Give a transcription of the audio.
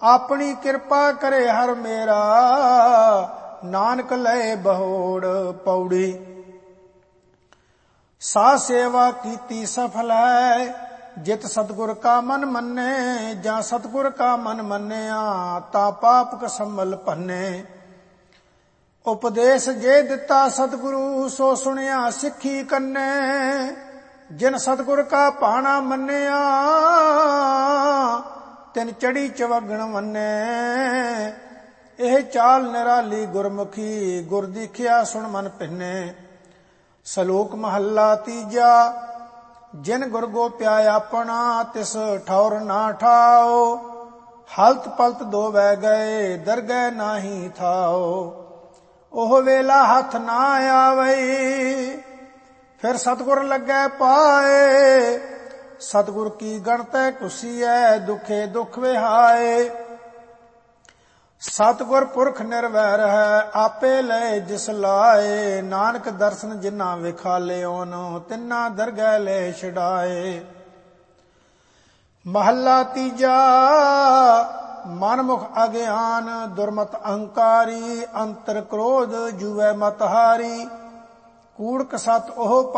ਆਪਣੀ ਕਿਰਪਾ ਕਰੇ ਹਰ ਮੇਰਾ, ਨਾਨਕ ਲਏ ਬਹੋੜ ਪੌੜੀ। ਸਾ ਸੇਵਾ ਕੀਤੀ ਸਫਲ ਹੈ, ਜਿਤ ਸਤਿਗੁਰ ਕਾ ਮਨ ਮੰਨੇ। ਜਾਂ ਸਤਿਗੁਰ ਕਾ ਮਨ ਮੰਨਿਆ, ਤਾ ਪਾਪ ਕਸੰਭਲ ਭੰਨੇ। ਉਪਦੇਸ਼ ਜੇ ਦਿੱਤਾ ਸਤਿਗੁਰੂ, ਸੋ ਸੁਣਿਆ ਸਿੱਖੀ ਕੰਨੇ। ਜਿਨ ਸਤਿਗੁਰ ਕਾ ਭਾਣਾ ਮੰਨਿਆ, ਤਿਨ ਚੜੀ ਚਵਗਣ ਮੰਨੇ। ਇਹ ਚਾਲ ਨਿਰਾਲੀ ਗੁਰਮੁਖੀ, ਗੁਰ ਦੀਖਿਆ ਸੁਣ ਮਨ ਭਿੰਨੇ। ਸਲੋਕ ਮਹੱਲਾ ਤੀਜਾ। ਜਿਨ ਗੁਰ ਗੋਪਿਆ ਆਪਣਾ, ਤਿਸ ਠੌਰ ਨਾ ਠਾਓ। ਹਲਤ ਪਲਤ ਦੋ ਵਹਿ ਗਏ, ਦਰਗਹਿ ਨਾਹੀ ਥਾਓ। ਉਹ ਵੇਲਾ ਹੱਥ ਨਾ ਆਵਈ, ਫਿਰ ਸਤਿਗੁਰ ਲੱਗੈ ਪਾਏ। ਸਤਿਗੁਰ ਕੀ ਗਣਤੈ ਕੁਸੀਐ, ਦੁਖੇ ਦੁਖ ਵਿਹਾਏ। ਸਤਿਗੁਰ ਪੁਰਖ ਨਿਰਵੈਰ ਹੈ, ਆਪੇ ਲਏ ਜਿਸ ਲਾਏ। ਨਾਨਕ ਦਰਸ਼ਨ ਜਿਨ੍ਹਾਂ ਵਿਖਾਲਿਓਨ, ਤਿੰਨਾ ਦਰਗਹਿ ਲੈ ਛਡਾਏ। ਮਹੱਲਾ ਤੀਜਾ। ਮਨਮੁਖ ਅਗਿਆਨ, ਦੁਰਮਤ ਅਹੰਕਾਰੀ। ਅੰਤਰ ਕ੍ਰੋਧ ਜੂਐ ਮਤ ਹਾਰੀ। ਕੂੜਕ ਸਤ ਉਹ